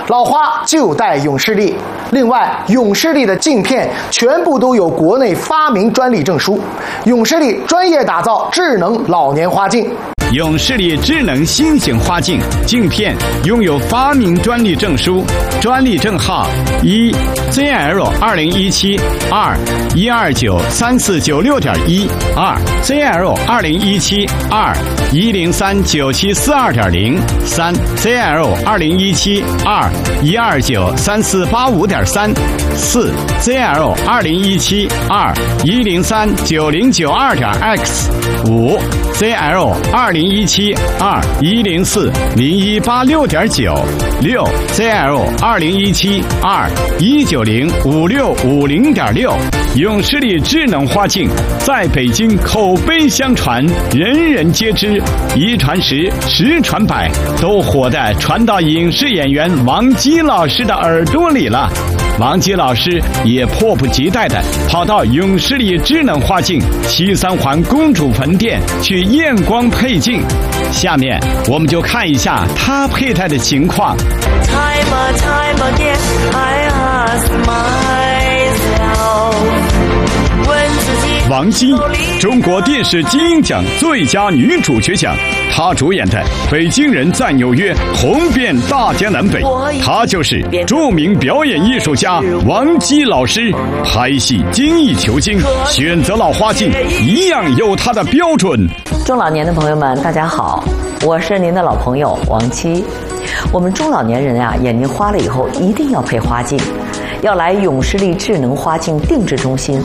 老花就戴永视力。另外，永视力的镜片全部都有国内发明专利证书。永视力专业打造智能老年花镜。 永视力智能新型花镜镜片拥有发明专利证书，专利证号1ZL2017 2129349.6.1 2ZL2017 2103972.0 3ZL2017 2129345.3 4ZL2017 2103909.2X 5ZL2017 2104018.6.9 6ZL2017 2190565.6永视力智能花镜在北京口碑相传，人人皆知，一传十，十传百，都火的传到影视演员王姬老师的耳朵里了。王姬老师也迫不及待地跑到永视力智能花镜西三环公主坟店去验光配镜。下面我们就看一下他佩戴的情况。王姬，中国电视金鹰奖最佳女主角奖，她主演的《北京人在纽约》红遍大江南北。她就是著名表演艺术家王姬老师。拍戏精益求精，选择老花镜一样有她的标准。 中老年的朋友们，大家好，我是您的老朋友王姬。我们中老年人啊，眼睛花了以后一定要配花镜，要来永视力智能花镜定制中心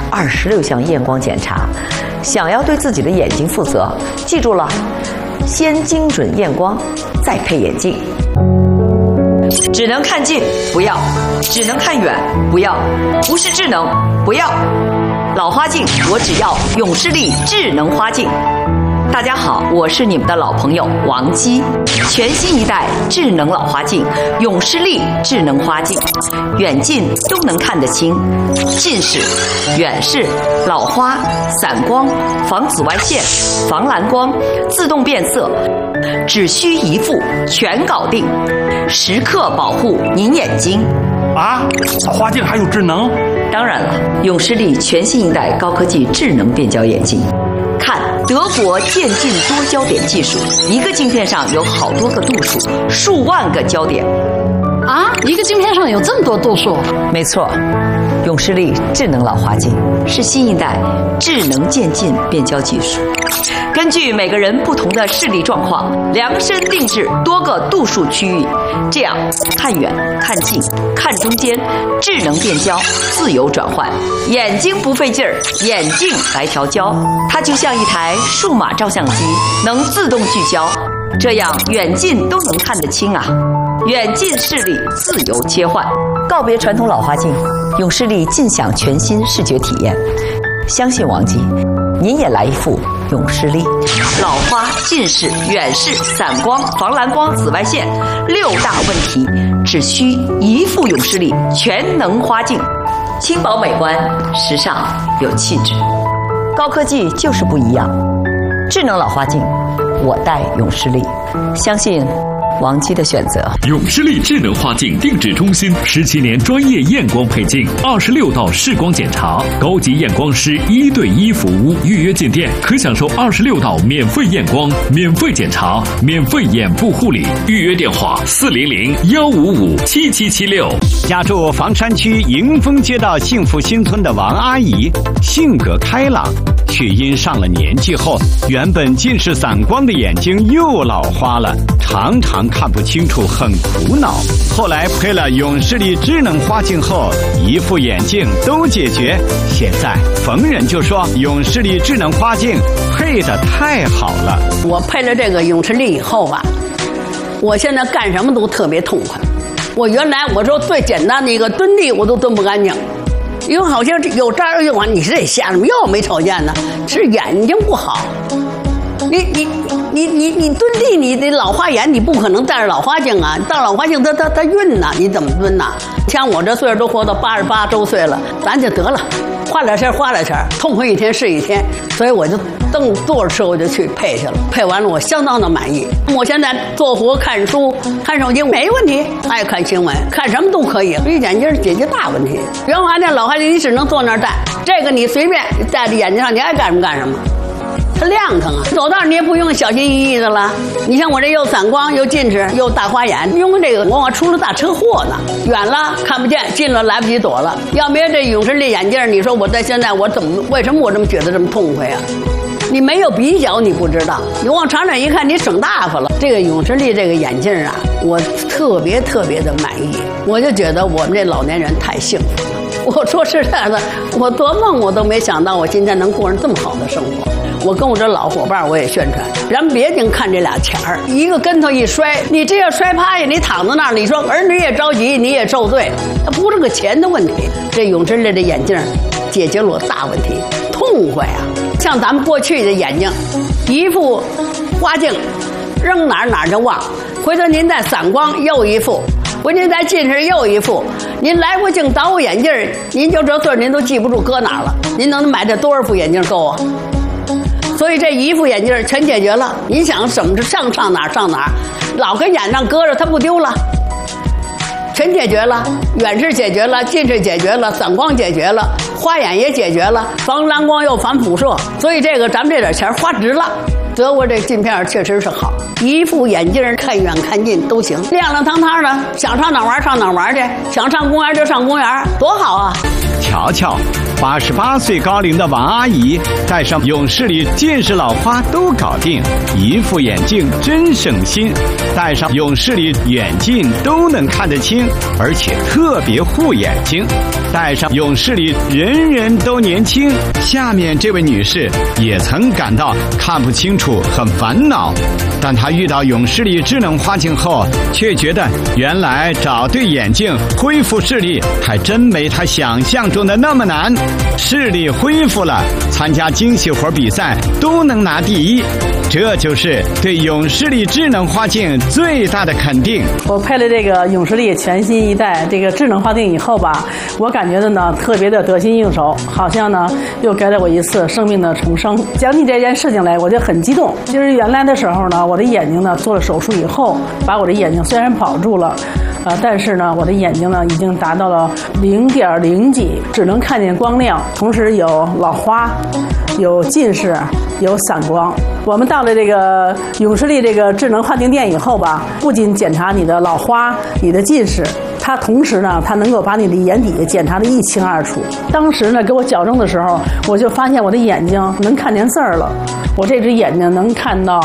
，26项验光检查。想要对自己的眼睛负责，记住了，先精准验光，再配眼镜。只能看近不要，只能看远不要，不是智能不要。老花镜我只要永视力智能花镜。大家好，我是你们的老朋友王姬。全新一代智能老花镜永视力智能花镜，远近都能看得清，近视、远视、老花、散光、防紫外线、防蓝光、自动变色，只需一副全搞定，时刻保护您眼睛。 啊，老花镜还有智能？ 当然了，永视力全新一代高科技智能变焦眼镜。看德国渐进多焦点技术，一个镜片上有好多个度数，数万个焦点。 啊，一个镜片上有这么多度数？ 没错，永视力智能老花镜是新一代智能渐进变焦技术，根据每个人不同的视力状况，量身定制多个度数区域，这样看远、看近、看中间，智能变焦，自由转换，眼睛不费劲儿，眼镜来调焦，它就像一台数码照相机，能自动聚焦，这样远近都能看得清啊。远近视力自由切换，告别传统老花镜，永视力尽享全新视觉体验。相信王姬，您也来一副永视力。老花、近视、远视、散光、防蓝光、紫外线6大问题，只需一副永视力全能花镜，轻薄美观，时尚有气质。高科技就是不一样，智能老花镜，我戴永视力，相信王姬的选择。 永视力智能花镜定制中心，17年专业验光配镜，26道视光检查，高级验光师1对1服务。预约进店可享受26道免费验光、免费检查、免费眼部护理。预约电话400-155-7776。 家住房山区迎丰街道幸福新村的王阿姨，性格开朗，却因上了年纪后，原本近视散光的眼睛又老花了，常常看不清楚，很苦恼。后来配了永视力智能花镜后，一副眼镜都解决。现在逢人就说永视力智能花镜配得太好了。 我配了这个永视力以后吧，我现在干什么都特别痛快。我原来我说最简单的一个蹲地我都蹲不干净，因为好像有这儿有完，你是得瞎什么药没瞅见呢？是眼睛不好。你蹲地，你得老花眼，你不可能戴着老花镜啊！戴老花镜它晕呐，你怎么蹲呐？像我这岁数都活到88周岁了，咱就得了，花点钱，痛快一天是一天，所以我就等多少次我就去配去了，配完了我相当的满意。我现在做活、看书、看手机没问题，爱看新闻，看什么都可以。这眼镜解决大问题。原话呢，老花镜你只能坐那儿戴，这个你随便戴在眼睛上，你爱干什么干什么。它亮堂啊，走道你也不用小心翼翼的了。你像我这又散光又近视又大花眼，用这个我出了大车祸呢，远了看不见，近了来不及躲了。要没这永视力眼镜，你说我在现在我为什么我这么觉得这么痛快啊？你没有比较你不知道，你往长远一看你省大发了。这个永视力这个眼镜啊，我特别的满意，我就觉得我们这老年人太幸福了。我说实在的，我做梦我都没想到我今天能过上这么好的生活。我跟我这老伙伴我也宣传，咱别净看这俩钱儿，一个跟头一摔，你这要摔趴下，你躺在那儿，你说儿女也着急，你也受罪，它不是个钱的问题。这永视力的眼镜解决了我大问题，痛快啊！像咱们过去的眼睛，一副花镜，扔哪儿就忘，回头您再散光又一副。回您再近视又一副，您来过镜倒过眼镜，您就这字您都记不住搁哪儿了。您能买这多少副眼镜够啊？所以这一副眼镜全解决了。你想怎么上哪儿，老跟眼上搁着它不丢了，全解决了。远视解决了，近视解决了，散光解决了，花眼也解决了，防蓝光又防辐射。所以这个咱们这点钱花值了。德国这镜片确实是好，一副眼镜看远看近都行，亮亮堂堂的，想上哪玩上哪玩去，想上公园就上公园，多好啊！ 瞧瞧，88岁高龄的王阿姨戴上永视力近视老花都搞定，一副眼镜真省心，戴上永视力远近都能看得清，而且特别护眼睛。戴上永视力人人都年轻。下面这位女士也曾感到看不清楚很烦恼，但她遇到永视力智能花镜后，却觉得原来找对眼镜恢复视力还真没她想象中的那么难。视力恢复了，参加精细活比赛都能拿第一，这就是对永视力智能花镜最大的肯定。 我配了这个永视力全新一代这个智能花镜以后吧，我感觉的呢特别的得心应手，好像呢又给了我一次生命的重生。讲起这件事情来，我就很激动。就是原来的时候呢，我的眼睛呢做了手术以后，把我的眼睛虽然保住了，但是呢，我的眼睛呢已经达到了0.0几，只能看见光亮，同时有老花，有近视，有散光。我们到了这个永视力这个智能花镜店以后吧，不仅检查你的老花、你的近视，它同时呢，它能够把你的眼底检查得一清二楚。当时呢，给我矫正的时候，我就发现我的眼睛能看见字儿了。我这只眼睛能看到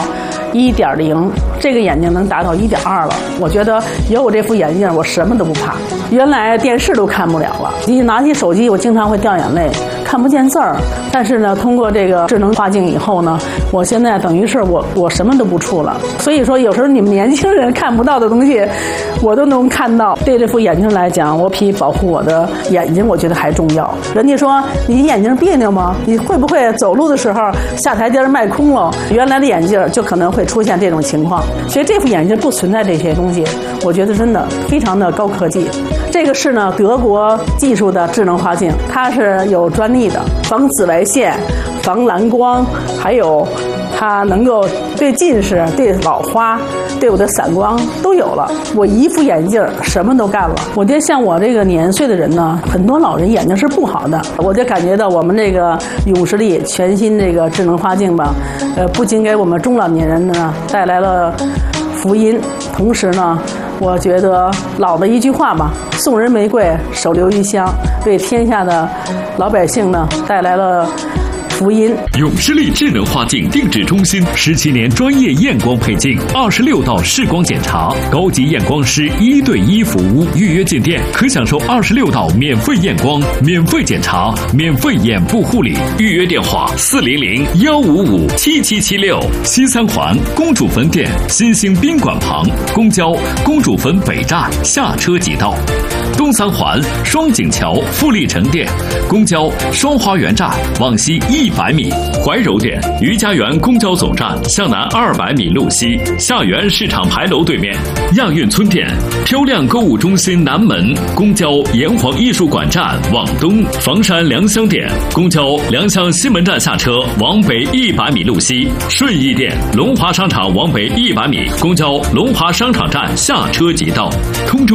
1.0，这个眼睛能达到1.2了。我觉得有我这副眼镜，我什么都不怕。原来电视都看不了了，一拿起手机，我经常会掉眼泪，看不见字儿。但是呢，通过这个智能花镜以后呢，我现在等于是我什么都不触了。所以说，有时候你们年轻人看不到的东西，我都能看到。对这副眼镜来讲，我比保护我的眼睛，我觉得还重要。人家说你眼睛别扭吗？你会不会走路的时候下台阶迈空了？原来的眼镜就可能会出现这种情况。所以这副眼镜不存在这些东西，我觉得真的非常的高科技。这个是呢德国技术的智能花镜，它是有专利的，防紫外线、防蓝光，还有它能够对近视、对老花、对我的散光都有了。我一副眼镜什么都干了。我觉得像我这个年岁的人呢，很多老人眼睛是不好的。我就感觉到我们这个永视力全新这个智能花镜吧，不仅给我们中老年人呢带来了福音，同时呢，我觉得老的一句话吧，送人玫瑰，手留余香，为天下的老百姓呢带来了福音。 永视力智能花镜定制中心17年专业验光配镜，26道视光检查，高级验光师1对1服务，预约进店可享受26道免费验光、免费检查、免费眼部护理。预约电话400-155-7776。西三环公主坟店新兴宾馆旁，公交公主坟北站下车即到。东三环双井桥富力城店，公交双花园站往西1 100米。怀柔店于家园公交总站向南200米路西，下园市场牌楼对面。亚运村店漂亮购物中心南门，公交炎黄艺术馆站往东，房山良乡店公交良乡西门站下车往北100米路西，顺义店龙华商场往北100米，公交龙华商场站下车即到。通州